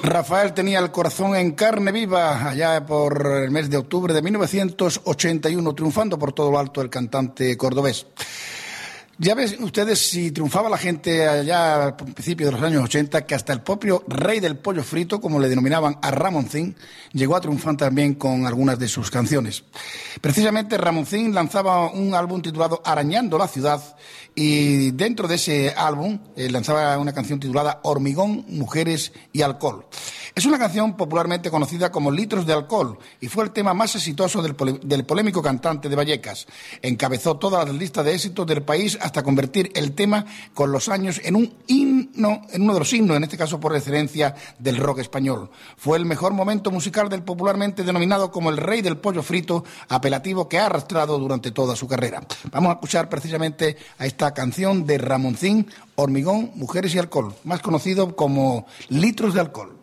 Rafael tenía el corazón en carne viva allá por el mes de octubre de 1981, triunfando por todo lo alto el cantante cordobés. Ya ven ustedes si triunfaba la gente allá al principio de los años 80, que hasta el propio rey del pollo frito, como le denominaban a Ramoncín, llegó a triunfar también con algunas de sus canciones. Precisamente Ramoncín lanzaba un álbum titulado Arañando la ciudad y dentro de ese álbum lanzaba una canción titulada Hormigón, Mujeres y Alcohol. Es una canción popularmente conocida como Litros de Alcohol y fue el tema más exitoso del polémico cantante de Vallecas. Encabezó todas las listas de éxitos del país hasta convertir el tema con los años en un himno, en uno de los himnos, en este caso por excelencia del rock español. Fue el mejor momento musical del popularmente denominado como el rey del pollo frito, apelativo que ha arrastrado durante toda su carrera. Vamos a escuchar precisamente a esta canción de Ramoncín, Hormigón, Mujeres y Alcohol, más conocido como Litros de Alcohol.